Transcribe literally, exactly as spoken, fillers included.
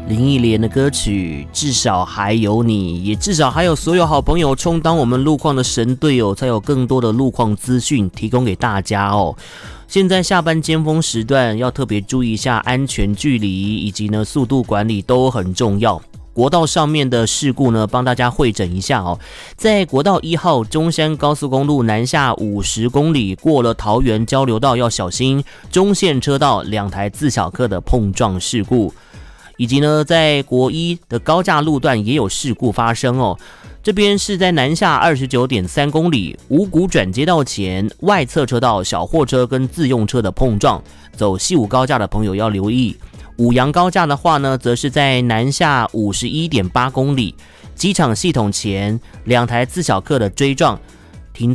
林忆莲的歌曲至少还有你，也至少还有所有好朋友充当我们路况的神队友，才有更多的路况资讯提供给大家哦。现在下班尖峰时段要特别注意一下安全距离，以及呢速度管理都很重要。国道上面的事故呢，帮大家汇整一下哦。在国道一号中山高速公路南下五十公里，过了桃园交流道要小心中线车道两台自小客的碰撞事故，以及呢在国一的高架路段也有事故发生哦。这边是在南下 二十九点三公里五股转接道前外侧车道小货车跟自用车的碰撞，走西武高架的朋友要留意。五杨高架的话呢，则是在南下 五十一点八公里机场系统前两台自小客的追撞，